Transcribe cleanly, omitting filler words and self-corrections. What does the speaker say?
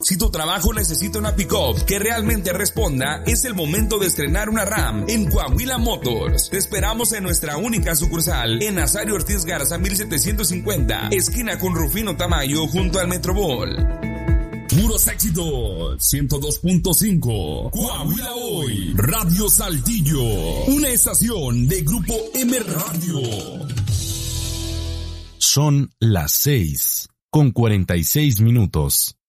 Si tu trabajo necesita una pick-up que realmente responda, es el momento de estrenar una RAM en Coahuila Motors. Te esperamos en nuestra única sucursal en Nazario Ortiz Garza 1750, esquina con Rufino Tamayo junto al Metrobol. Puros éxitos, 102.5, Coahuila Hoy, Radio Saltillo, una estación de Grupo M Radio. Son las 6:46.